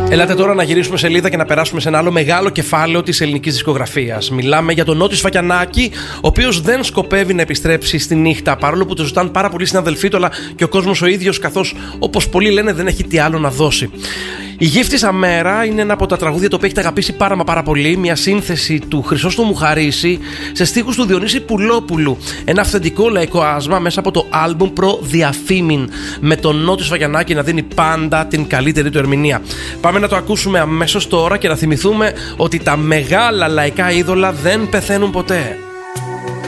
Ελάτε τώρα να γυρίσουμε σελίδα και να περάσουμε σε ένα άλλο μεγάλο κεφάλαιο της ελληνικής δισκογραφίας. Μιλάμε για τον Νότι Σφακιανάκη, ο οποίος δεν σκοπεύει να επιστρέψει στη νύχτα, παρόλο που το ζητάνε πάρα πολύ συναδελφοί του, αλλά και ο κόσμος ο ίδιος, καθώς όπως πολλοί λένε δεν έχει τι άλλο να δώσει. Η Γύφτισσα Μέρα είναι ένα από τα τραγούδια το οποίο έχετε αγαπήσει πάρα πολύ. Μια σύνθεση του Χρυσόστομου Χαρίση σε στίχους του Διονύση Πουλόπουλου. Ένα αυθεντικό λαϊκό άσμα μέσα από το άλμπουμ Προ Διαφήμιν, με τον Νότι Σφακιανάκη να δίνει πάντα την καλύτερη του ερμηνεία. Πάμε να το ακούσουμε αμέσως τώρα και να θυμηθούμε ότι τα μεγάλα λαϊκά είδωλα δεν πεθαίνουν ποτέ.